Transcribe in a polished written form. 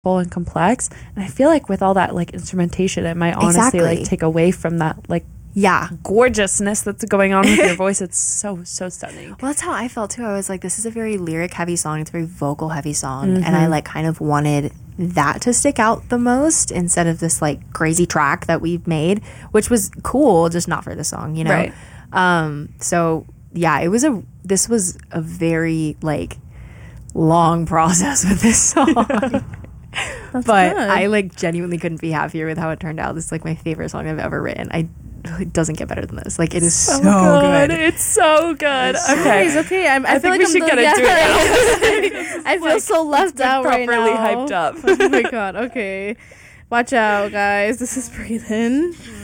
full and complex, and I feel like with all that like instrumentation, it might honestly like take away from that like gorgeousness that's going on with your voice. It's so stunning. Well, that's how I felt too. I was like, this is a very lyric heavy song, it's a very vocal heavy song, and I like kind of wanted that to stick out the most instead of this like crazy track that we've made, which was cool, just not for the song, you know. Right. So yeah, this was a very like long process with this song. But good. I like genuinely couldn't be happier with how it turned out. This is like my favorite song I've ever written. It doesn't get better than this. Like, it is so good. It's so good. Okay. I feel like we should get into it now. I feel so left out right now. Properly hyped up. Oh my god. Okay, watch out, guys. This is Breathe In.